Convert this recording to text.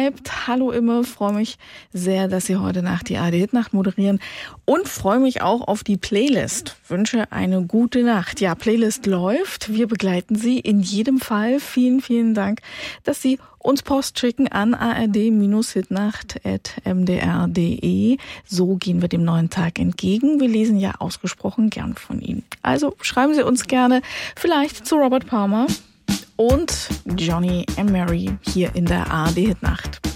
schreibt: Hallo Imme, freue mich sehr, dass Sie heute Nacht die ARD-Hitnacht moderieren und freue mich auch auf die Playlist. Wünsche eine gute Nacht. Ja, Playlist läuft. Wir begleiten Sie in jedem Fall. Vielen, vielen Dank, dass Sie uns Post schicken an ard-hitnacht@mdr.de. So gehen wir dem neuen Tag entgegen. Wir lesen ja ausgesprochen gern von Ihnen. Also schreiben Sie uns gerne, vielleicht zu Robert Palmer und Johnny and Mary hier in der ARD-Hitnacht.